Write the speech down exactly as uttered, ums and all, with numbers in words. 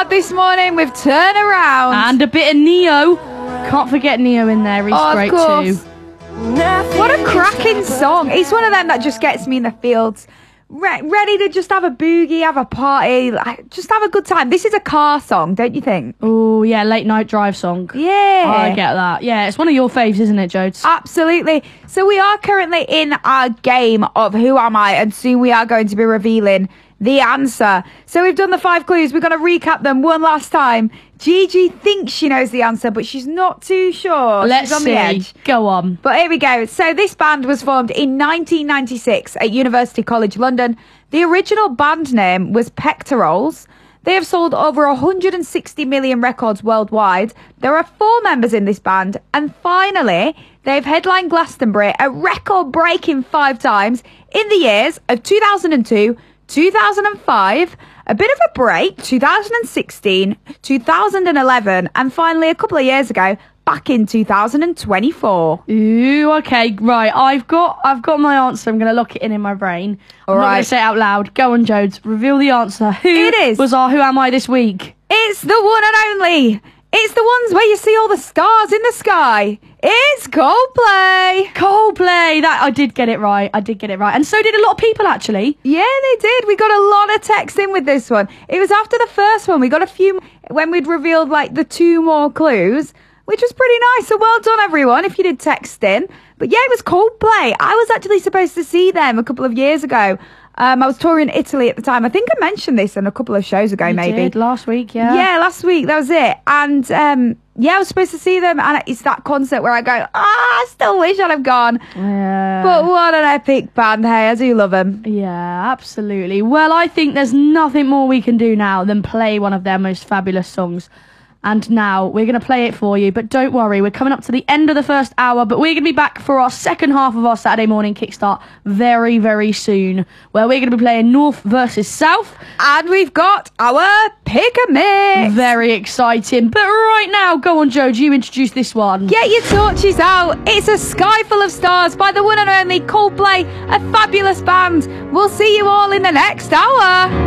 hard this morning with Turnaround. And a bit of Neo. Can't forget Neo in there. He's oh, great of course. too. What a cracking song. It's one of them that just gets me in the fields. Re ready to just have a boogie, have a party, like, just have a good time. This is a car song, don't you think? Oh, yeah, late night drive song. Yeah. I get that. Yeah, it's one of your faves, isn't it, Jodes? Absolutely. So we are currently in our game of Who Am I? And soon we are going to be revealing the answer. So we've done the five clues. We're going to recap them one last time. Gigi thinks she knows the answer, but she's not too sure. Let's she's on see. the edge. Go on. But here we go. So this band was formed in nineteen ninety-six at University College London. The original band name was Pectorals. They have sold over one hundred sixty million records worldwide. There are four members in this band. And finally, they've headlined Glastonbury a record-breaking five times in the years of two thousand two, two thousand five, a bit of a break, two thousand sixteen, two thousand eleven, and finally a couple of years ago, back in two thousand twenty-four. Ooh, okay, right. I've got I've got my answer. I'm going to lock it in in my brain. All I'm not right. going to say it out loud. Go on, Jodes. Reveal the answer. Who It is. was our Who Am I this week? It's the one and only. It's the ones where you see all the stars in the sky. It's Coldplay. Coldplay. That I did get it right. I did get it right. And so did a lot of people, actually. Yeah, they did. We got a lot of text in with this one. It was after the first one. We got a few when we'd revealed like the two more clues, which was pretty nice. So well done, everyone, if you did text in. But yeah, it was Coldplay. I was actually supposed to see them a couple of years ago. Um, I was touring Italy at the time. I think I mentioned this in a couple of shows ago, You maybe. did last week, yeah. Yeah, last week. That was it. And um, yeah, I was supposed to see them. And it's that concert where I go, ah, I still wish I'd have gone. Yeah. But what an epic band. Hey, I do love them. Yeah, absolutely. Well, I think there's nothing more we can do now than play one of their most fabulous songs. And now we're going to play it for you. But don't worry, we're coming up to the end of the first hour. But we're going to be back for our second half of our Saturday morning kickstart very, very soon. Where we're going to be playing North versus South. And we've got our pick a mix. Very exciting. But right now, go on, Joe, you introduce this one. Get your torches out. It's A Sky Full of Stars by the one and only Coldplay, a fabulous band. We'll see you all in the next hour.